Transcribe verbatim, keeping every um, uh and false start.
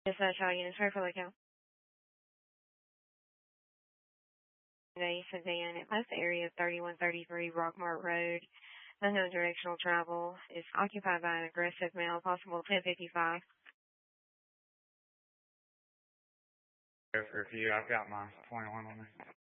Yes, I shall unit. Sorry for the count. Today, Sedan, it passed the area of thirty-one thirty-three Rockmart Road. Unknown directional travel is occupied by an aggressive male, possible ten fifty-five. Go for a few. I've got my twenty-one on me.